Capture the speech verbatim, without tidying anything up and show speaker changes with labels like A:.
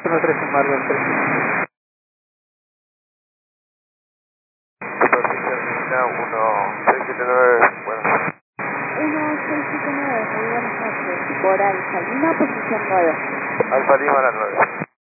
A: uno tres en Marvel tres.
B: Superficie Argentina uno seis siete nueve, bueno.
C: uno seis siete nueve, muy buenas noches. Por Alfa Lima, posición nueve.
B: Alfa Lima a la nueve.